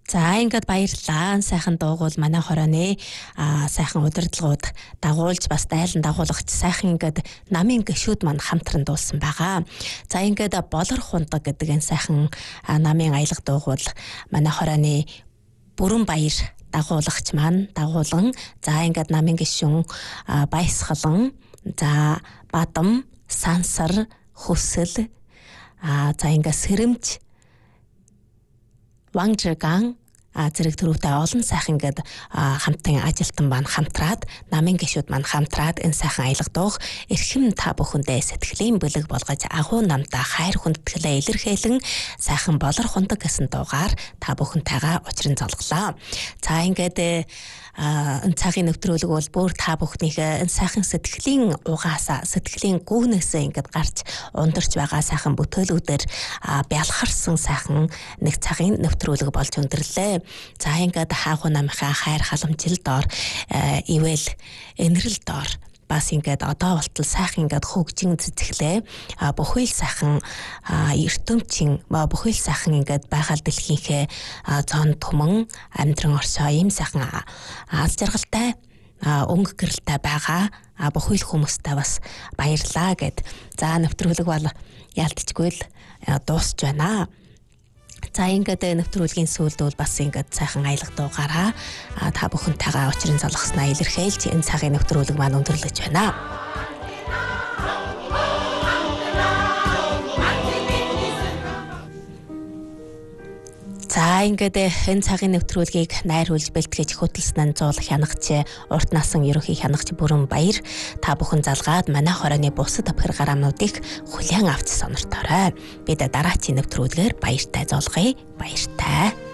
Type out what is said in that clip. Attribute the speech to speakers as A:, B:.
A: За ингээд баярлалаа. Сайхан дуугуул манай хорооны сайхан удирдлагууд дагуулж бас дайлан дагуулагч сайхан ингээд намын гишүүд маань хамтран дуулсан байгаа. За ингээд болор хундаг гэдэг энэ сайхан намын аялга дуугуул манай хорооны бүрэн баяр дагуулагч маань дагуулan за ингээд намын гишүүн баясгалан за бадам сансар хөсөл за ингээд сэрэмж Вангжиган зэрэг төрөвтэй олон сайхан ингээд хамтан ажилтан маань хамтраад намын гишүүд маань хамтраад энэ сайхан аялга дуух эрхэм та бүхэндээ сэтгэлийн бэлэг болгож агуу намдаа хайр хүндэтгэлээ илэрхийлэн сайхан болор хундаг гэсэн дуугаар та бүхэнтэйгээ учран залглаа. За ингээд энэ цагийн нэвтрүүлэг бол бүр та бүхнийхээ энэ сайхан сэтгэлийн угаасаа сэтгэлийн гүүнээсээ ингээд гарч ундарч байгаа сайхан бүтээлүүдээр бялхарсан сайхан нэг цагийн нэвтрүүлэг болж өндөрлөө. За ингээд хааху намынхаа хайр халамжил доор ивэл энэрл доор бас ингээд одоо болтол сайхан ингээд хөгжин цэцгэлээ бүхэл сайхан ертөмчин бүхэл сайхан ингээд байгаль дэлхийнхээ зон түмэн амьдран оршоо ийм сайхан аз жаргалтай өнгө гэрэлтэй байгаа бүхэл хүмүүстээ бас баярлаа гэд. За нэвтрүүлэг бол ялтчгүй л дуусч байна. За ингээд нэвтрүүлгийн сүүлд бол бас ингээд сайхан аялга дуугаараа та бүхэнтэйгээ учран залгаснаа илэрхийлж энэ цагийн нэвтрүүлэг маань өндөрлөж байна. За ингээд энэ цагийн нэвтрүүлгийг найруулж бэлтгэж хөтөлсөн зуул хянагч урт насан ерөнхий хянагч бүрэн баяр та бүхэн залгаад манай хорооны бусад авхир гараамнуудыг хүлээн авч сонирторой. Бид дараачийн нэвтрүүлгээр баяртай зоолгоё. Баяртай.